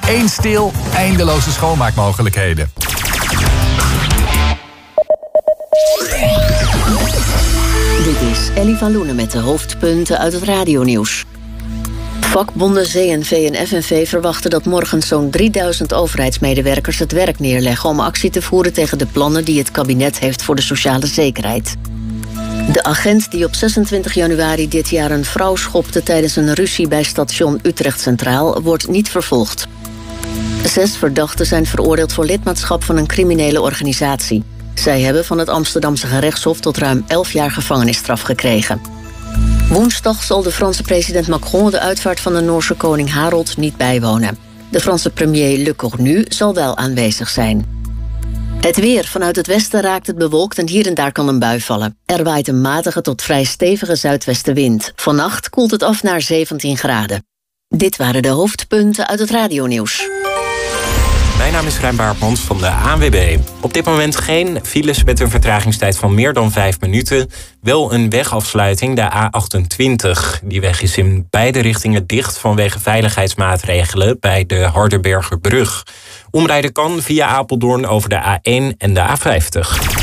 Eén stil, eindeloze schoonmaakmogelijkheden. Dit is Ellie van Loenen met de hoofdpunten uit het radionieuws. Vakbonden CNV en FNV verwachten dat morgen zo'n 3000 overheidsmedewerkers het werk neerleggen om actie te voeren tegen de plannen die het kabinet heeft voor de sociale zekerheid. De agent die op 26 januari dit jaar een vrouw schopte tijdens een ruzie bij station Utrecht Centraal wordt niet vervolgd. 6 verdachten zijn veroordeeld voor lidmaatschap van een criminele organisatie. Zij hebben van het Amsterdamse gerechtshof tot ruim 11 jaar gevangenisstraf gekregen. Woensdag zal de Franse president Macron de uitvaart van de Noorse koning Harold niet bijwonen. De Franse premier Le Cornu zal wel aanwezig zijn. Het weer. Vanuit het westen raakt het bewolkt en hier en daar kan een bui vallen. Er waait een matige tot vrij stevige zuidwestenwind. Vannacht koelt het af naar 17 graden. Dit waren de hoofdpunten uit het radionieuws. Mijn naam is Rijn Baartmans van de ANWB. Op dit moment geen files met een vertragingstijd van meer dan 5 minuten. Wel een wegafsluiting, de A28. Die weg is in beide richtingen dicht vanwege veiligheidsmaatregelen bij de Hardenbergerbrug. Omrijden kan via Apeldoorn over de A1 en de A50.